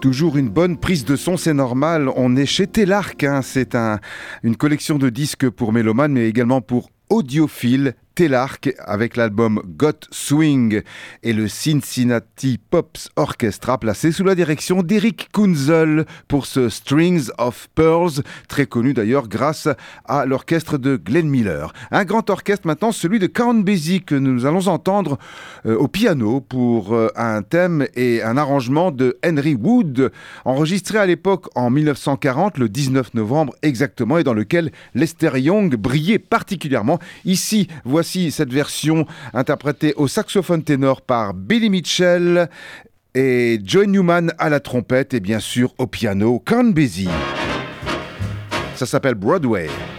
Toujours une bonne prise de son, c'est normal. On est chez Telarc, c'est une collection de disques pour mélomanes, mais également pour audiophiles. Telarc avec l'album Got Swing et le Cincinnati Pops Orchestra placé sous la direction d'Eric Kunzel pour ce Strings of Pearls, très connu d'ailleurs grâce à l'orchestre de Glenn Miller. Un grand orchestre maintenant, celui de Count Basie que nous allons entendre au piano pour un thème et un arrangement de Henry Wood, enregistré à l'époque en 1940, le 19 novembre exactement, et dans lequel Lester Young brillait particulièrement. Ici, voici cette version interprétée au saxophone ténor par Billy Mitchell et Joe Newman à la trompette et bien sûr au piano Count Basie. Ça s'appelle Broadway.